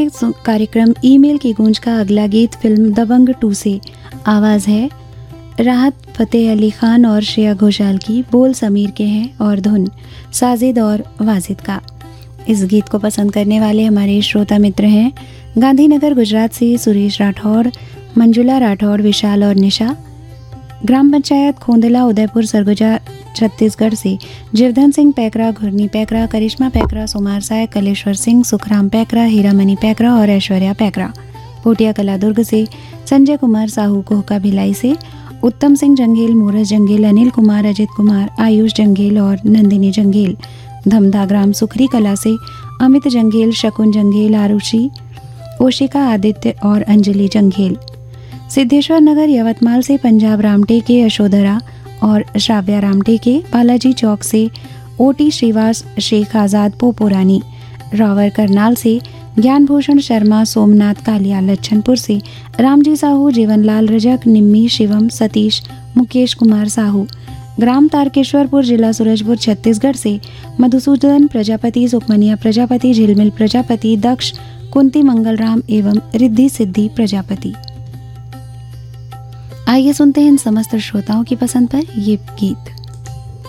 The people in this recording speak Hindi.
कार्यक्रम ईमेल की गूंज का अगला गीत फिल्म दबंग 2 से। आवाज़ है राहत फ़तेह अली खान और श्रेया घोषाल की, बोल समीर के हैं और धुन साजिद और वाजिद का। इस गीत को पसंद करने वाले हमारे श्रोता मित्र हैं गांधीनगर गुजरात से सुरेश राठौड़, मंजुला राठौड़, विशाल और निशा। ग्राम पंचायत खोंदला उदयपुर सरगुजा छत्तीसगढ़ से जीवधन सिंह पैकरा, घुरनी पैकरा, करिश्मा पैकरा, सुमार साय, कलेश्वर सिंह, सुखराम पैकरा, हीरामणि पैकरा और ऐश्वर्या पैकरा। पोटिया कला दुर्ग से संजय कुमार साहू, कोहका भिलाई से उत्तम सिंह जंगेल, मोरस जंगेल, अनिल कुमार, अजित कुमार, आयुष जंगेल और नंदिनी जंगेल। धमधा ग्राम सुखरी कला से अमित जंगेल, शकुन जंगेल, आरुषि, ओशिका आदित्य और अंजलि जंगेल। सिद्धेश्वर नगर यवतमाल से पंजाब रामटे के, यशोधरा और श्राव्या रामटे के। बालाजी चौक से ओटी श्रीवास, शेख आज़ाद, पोपोरानी। रावर करनाल से ज्ञानभूषण शर्मा, सोमनाथ कालिया। लच्छनपुर से रामजी साहू, जीवनलाल रजक, निम्मी, शिवम, सतीश, मुकेश कुमार साहू। ग्राम तारकेश्वरपुर, जिला सूरजपुर छत्तीसगढ़ से मधुसूदन प्रजापति, सुखमनिया प्रजापति, झिलमिल प्रजापति, दक्ष, कुंती मंगलराम एवं रिद्धि सिद्धि प्रजापति। आइए सुनते हैं इन समस्त श्रोताओं की पसंद पर ये गीत।